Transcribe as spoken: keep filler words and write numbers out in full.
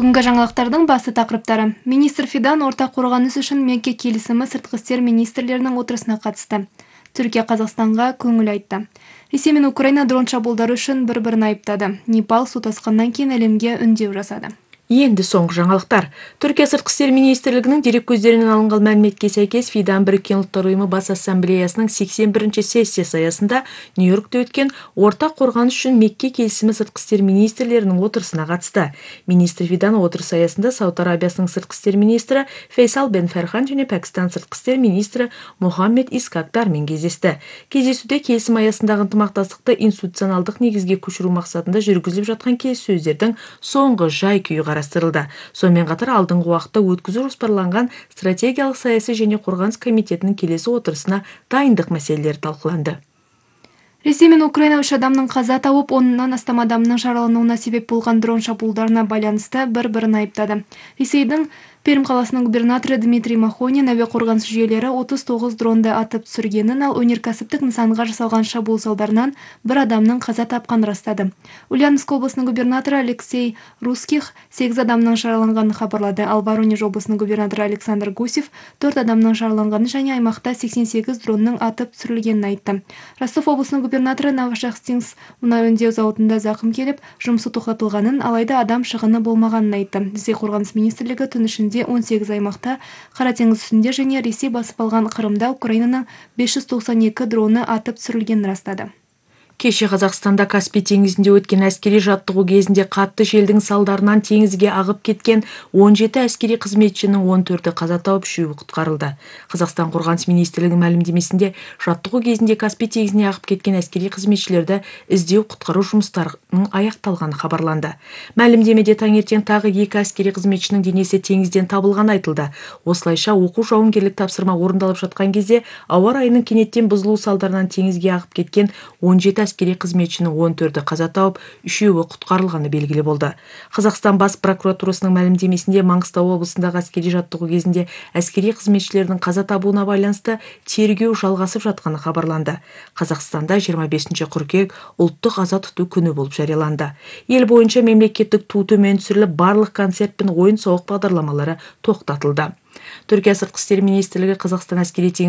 Бүгінгі жаңалықтардың басты тақырыптары. Министр Фидан ортақ қорғаныс үшін Мекке келісімі сыртқы істер министрлерінің отырысына қатысты. Түркия Қазақстанға көңіл айтты. Ресей мен Украина дрон шабуылдары үшін бір-бірін айыптады. Непал су тасқыннан кейін әлемге үндеу жасады. Енді соңғы жаңалықтар. Түркия сыртқы істер министрлігінің дереккөздерінен алынған мәліметке сәйкес Фидан Біріккен ұлттар ұйымы бас ассамблеясының сексен бірінші сессиясы аясында Нью-Йоркте өткен ортақ қорғаныс үшін Мекке келісімі сыртқы істер министрлерінің отырысына қатысты. Министр Фидан отырыс аясында Сауд Арабиясының сыртқы істер министрі Фейсал бен Фархан және Пәкістан сыртқы істер министрі Мохаммед Искактармен кездесті. Кездесуде келісім аясындағы ынтымақтастықты институционалдық негізге көшіру мақсатында жүргізіліп жатқан келіссөздердің соңғы жай-күйі қарастырылды. Сонымен қатар алдыңғы уақытта өткізу жоспарланған стратегиялық саяси және қорғаныс комитетінің келесі отырысына дайындық мәселелері талқыланды. Ресей мен Украина үш адамның қаза тауып, оннан астам адамның жаралануына себеп болған дрон шабуылдарына байланысты бір-бірін айыптады. Ресейдің Пермь қаласының губернаторы Дмитрий Махонин әуе қорғаныс жүйелері отыз тоғыз дронды атып түсіргенін, ал өнеркәсіптік нысанға жасалған шабуыл салдарынан бір адамның қаза тапқанын растады. Ульяновск облысының губернаторы Алексей Русских сегіз адамның жараланғанын хабарлады, ал Воронеж облысының губернаторы Александр Гусев төрт адамның жараланғанын және аймақта сексен сегіз дронның атып түсірілгенін айтты. Ростов облысының губернаторы Новошахтинск мұнай өңдеу зауытында зақым келіп, жұмысы тоқтатылғанын, алайда адам шығыны болмағанын айтты. Ресей қорғаныс министрлігі түн ішінде он сегіз аймақта Қара теңіз үстінде және Ресей басып алған Қырымда Украинаның бес жүз тоқсан екі дроны атып түсірілгенін растады. Кеше Қазақстанда Каспий теңізінде өткен әскери жаттығу кезінде қатты желдің салдарынан теңізге ағып кеткен он жеті әскери қызметшінің он төрті қаза тауып, үшеуі құтқарылды. Қазақстан қорғаныс министрлігінің мәлімдемесінде жаттығу кезінде Каспий теңізіне ағып кеткен әскери қызметшілерді іздеу құтқару жұмыстарының аяқталғаны хабарланды. Мәлімдемеде таңертең тағы екі әскери қызметшінің денесі теңізден табылғаны айтылды. Осылайша оқу жауынгерлік тапсырма орындалып жатқан кезде ауа райының кенеттен бұзылуы салдарынан теңізге ағып кеткен он жеті әскери қызметшінің он төрті қаза тауып, үшеуі құтқарылғаны белгілі болды. Қазақстан бас прокуратурасының мәлімдемесінде Маңғыстау облысындағы әскери жаттығу кезінде әскери қызметшілердің қаза табуына байланысты тергеу жалғасып жатқаны хабарланды. Қазақстанда жиырма бесінші қыркүйек ұлттық аза тұту күні болып жарияланды. Ел бойынша мемлекеттік ту төмен түсіріліп, барлық концерт пен ойын-сауық бағдарламалары тоқтатылды. Түркия сыртқы істер министрлігі Қазақстан әскери